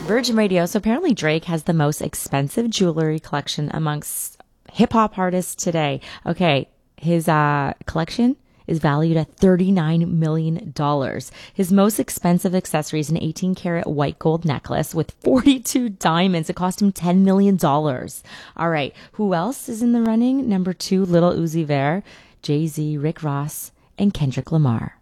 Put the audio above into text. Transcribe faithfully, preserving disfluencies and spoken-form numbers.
Virgin Radio. So apparently Drake has the most expensive jewelry collection amongst hip hop artists today. Okay, his uh, collection is valued at thirty-nine million dollars. His most expensive accessory is an eighteen karat white gold necklace with forty-two diamonds. It cost him ten million dollars. All right, who else is in the running? Number two, Lil Uzi Vert, Jay-Z, Rick Ross, and Kendrick Lamar.